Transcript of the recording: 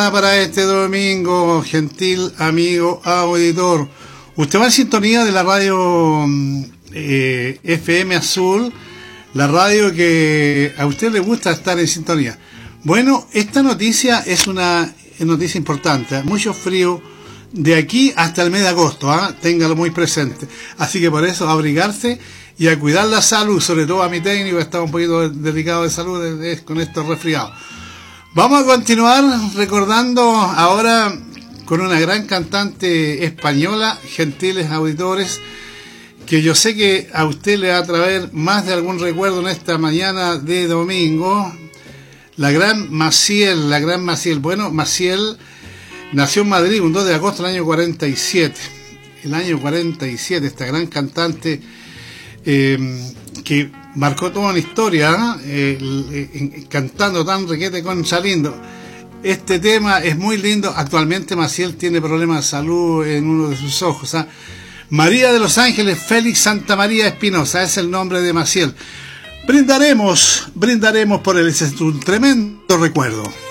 Para este domingo, gentil amigo auditor. Usted va en sintonía de la radio FM Azul, la radio que a usted le gusta estar en sintonía. Bueno, esta noticia es una noticia importante. Mucho frío de aquí hasta el mes de agosto, téngalo muy presente. Así que por eso abrigarse y a cuidar la salud, sobre todo a mi técnico que está un poquito delicado de salud con estos resfriados. Vamos a continuar recordando ahora con una gran cantante española, gentiles auditores, que yo sé que a usted le va a traer más de algún recuerdo en esta mañana de domingo. La gran Maciel. Bueno, Maciel nació en Madrid un 2 de agosto del año 47. El año 47, esta gran cantante que marcó toda una historia, cantando tan requete con saliendo. Este tema es muy lindo. Actualmente Maciel tiene problemas de salud en uno de sus ojos. María de los Ángeles Félix Santa María Espinosa es el nombre de Maciel. Brindaremos por él. Ese es un tremendo recuerdo.